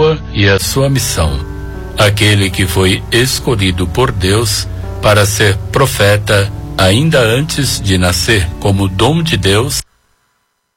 pessoa e a sua missão. Aquele que foi escolhido por Deus para ser profeta ainda antes de nascer, como dom de Deus,